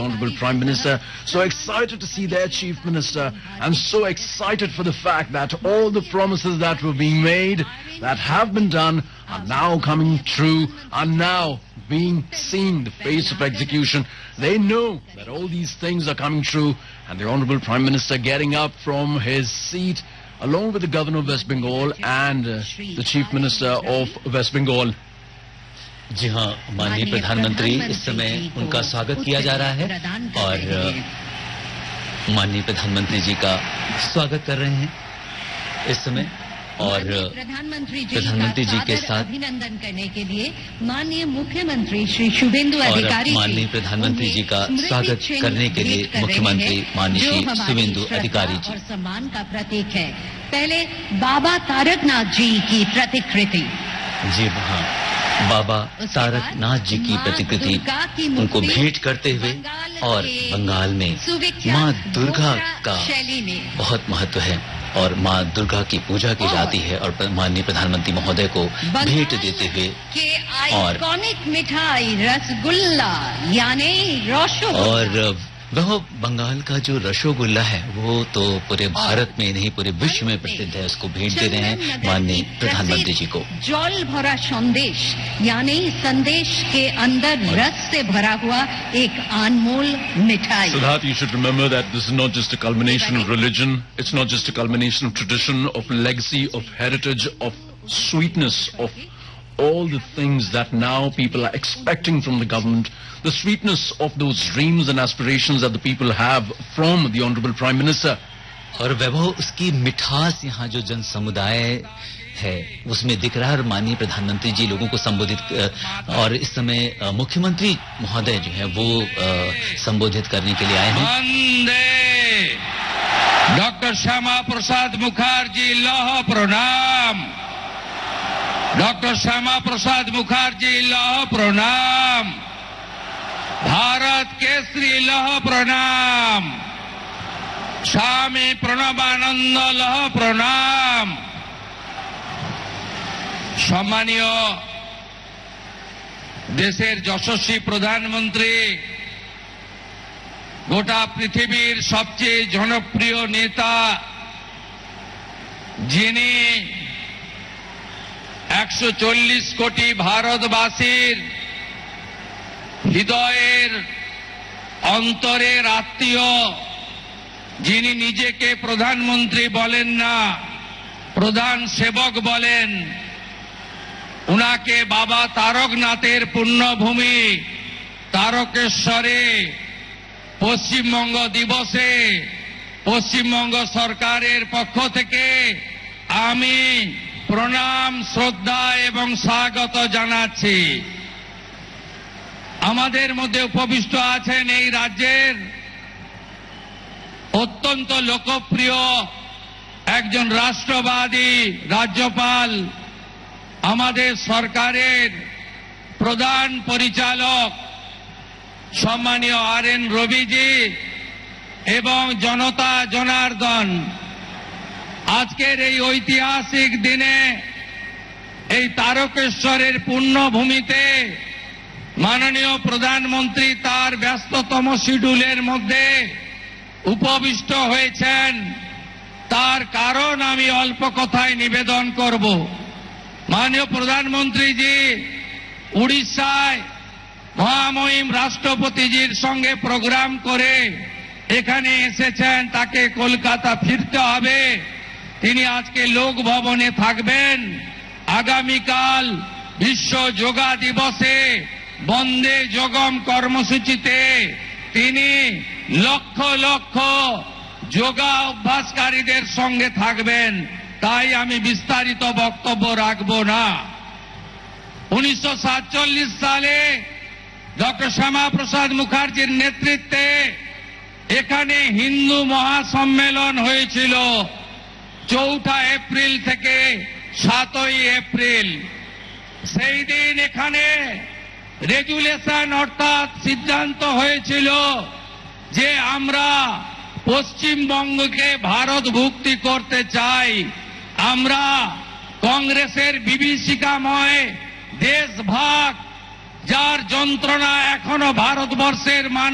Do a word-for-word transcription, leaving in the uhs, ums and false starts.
Honorable Prime Minister. So excited to see their Chief Minister. I'm so excited for the fact that all the promises that were being made, that have been done, are now coming true, are now being seen, the face of execution. They know that all these things are coming true, and the Honorable Prime Minister getting up from his seat along with the Governor of West Bengal and uh, the Chief Minister of West Bengal. जी हाँ, माननीय प्रधानमंत्री इस समय उनका स्वागत किया जा रहा है और माननीय प्रधानमंत्री जी का स्वागत कर रहे हैं इस समय और प्रधानमंत्री जी के साथ अभिनंदन करने के लिए माननीय मुख्यमंत्री श्री शुभेंदु अधिकारी माननीय प्रधानमंत्री जी का स्वागत करने के लिए मुख्यमंत्री माननीय श्री शुभेंदु अधिकारी जी और सम्मान का प्रतीक है। पहले बाबा तारकनाथ जी की प्रतिकृति, जी हाँ, बाबा तारकनाथ जी की प्रतिकृति उनको भेंट करते हुए और बंगाल में माँ दुर्गा का बहुत महत्व है और माँ दुर्गा की पूजा की जाती है और माननीय प्रधानमंत्री महोदय को भेंट देते हुए और आइकॉनिक मिठाई रसगुल्ला यानी रसगुल्ला और वह बंगाल का जो रसगुल्ला है वो तो पूरे भारत में नहीं पूरे विश्व में प्रसिद्ध है, उसको भेंट दे रहे हैं माननीय प्रधानमंत्री जी को। जल भरा संदेश यानी संदेश के अंदर रस से भरा हुआ एक अनमोल मिठाई। So that you should remember that this is not just a culmination of religion, it's not just a culmination of tradition, of legacy, of heritage, of sweetness, of all the things that now people are expecting from the government, the sweetness of those dreams and aspirations that the people have from the Honorable Prime Minister. और वैभव उसकी मिठास यहाँ जो जन समुदाय है उसमें दिख रहा है और माननीय प्रधानमंत्री जी लोगों को संबोधित और इस समय मुख्यमंत्री महोदय जो है वो संबोधित करने के लिए आए हैं। वंदे डॉक्टर श्यामा प्रसाद मुखर्जी लौह प्रणाम, डॉक्टर श्यामा प्रसाद मुखर्जी लौह प्रणाम, भारत केसरी लौह प्रणाम, स्वामी प्रणबानंद लौह प्रणाम। सम्मानीय देशेर यशस्वी प्रधानमंत्री, गोटा पृथिवीर सबचेये जनप्रिय नेता जिनी একশো চল্লিশ কোটি ভারতবাসীর হৃদয়ের অন্তরের আত্মীয়, যিনি নিজেকে প্রধানমন্ত্রী বলেন না প্রধান সেবক বলেন, উনাকে বাবা তারকনাথের পুণ্যভূমি তারকেশ্বরে পশ্চিমবঙ্গ দিবসে পশ্চিমবঙ্গ সরকারের পক্ষ থেকে আমি প্রণাম শ্রদ্ধা এবং স্বাগত জানাচ্ছি। আমাদের মধ্যে উপবিষ্ট আছেন এই রাজ্যের অত্যন্ত লোকপ্রিয় একজন রাষ্ট্রবাদী রাজ্যপাল, আমাদের সরকারের প্রধান পরিচালক সম্মানীয় আর এন রবিজি এবং জনতা জনার্দন। আজকের এই ঐতিহাসিক দিনে এই তারকেশ্বরের পুণ্যভূমিতে মাননীয় প্রধানমন্ত্রী তার ব্যস্ততম শিডিউলের মধ্যে উপবিষ্ট হয়েছেন, তার কারণ আমি অল্প কথায় নিবেদন করব। মাননীয় প্রধানমন্ত্রীজি উড়িষ্যায় মহামহিম রাষ্ট্রপতিজির সঙ্গে প্রোগ্রাম করে এখানে এসেছেন, তাকে কলকাতা ফিরতে হবে। তিনি আজকে লোক ভবনে থাকবেন। আগামীকাল বিশ্ব যোগা দিবসে বন্দে যোগম কর্মসূচিতে তিনি লক্ষ লক্ষ যোগা অভ্যাসকারীদের সঙ্গে থাকবেন। তাই আমি বিস্তারিত বক্তব্য রাখব না। উনিশশো সাতচল্লিশ সালে ডক্টর শ্যামা প্রসাদ মুখার্জির নেতৃত্বে এখানে হিন্দু মহাসম্মেলন হয়েছিল চৌঠা এপ্রিল থেকে সাতই এপ্রিল। সেই দিন এখানে রেজুলেশন অর্থাৎ সিদ্ধান্ত হয়েছিল যে আমরা পশ্চিমবঙ্গকে ভারতভুক্তি করতে চাই। আমরা কংগ্রেসের বিভীষিকাময় দেশভাগ, যার যন্ত্রণা এখনো ভারতবর্ষের মানুষ